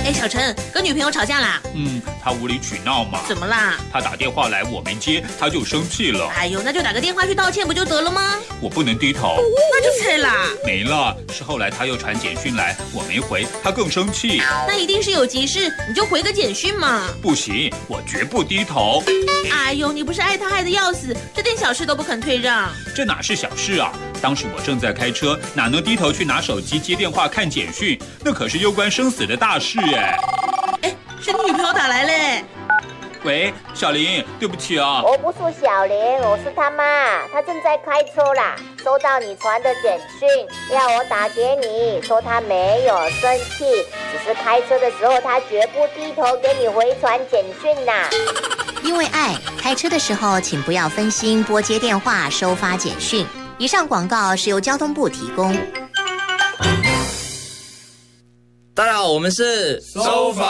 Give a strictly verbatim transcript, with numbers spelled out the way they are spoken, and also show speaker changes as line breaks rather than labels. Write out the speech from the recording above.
哎，小陈，跟女朋友吵架啦？
嗯，他无理取闹嘛。
怎么啦？
他打电话来，我没接，他就生气了。
哎呦，那就打个电话去道歉不就得了吗？
我不能低头。
那就菜啦。
没了，是后来他又传简讯来，我没回，他更生气。
那一定是有急事，你就回个简讯嘛。
不行，我绝不低头。
哎呦，你不是爱他爱得要死，这点小事都不肯退让。
这哪是小事啊？当时我正在开车，哪能低头去拿手机接电话看简讯？那可是攸关生死的大事哎！
哎，是你女朋友打来嘞。
喂，小林，对不起啊。
我不是小林，我是他妈，她正在开车啦，收到你传的简讯，要我打给你，说她没有生气，只是开车的时候她绝不低头给你回传简讯啦。
因为爱，开车的时候请不要分心拨接电话、收发简讯。以上广告是由交通部提供。
大家好，我们是
收发。